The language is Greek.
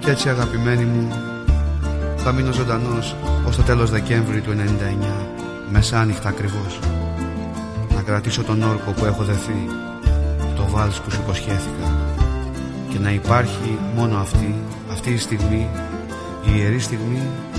Κι έτσι αγαπημένη μου, θα μείνω ζωντανός ως το τέλος Δεκέμβρη του 99, μεσάνυχτα ακριβώς. Να κρατήσω τον όρκο που έχω δεθεί, το βάλς που σου υποσχέθηκα, και να υπάρχει μόνο αυτή η στιγμή, η ιερή στιγμή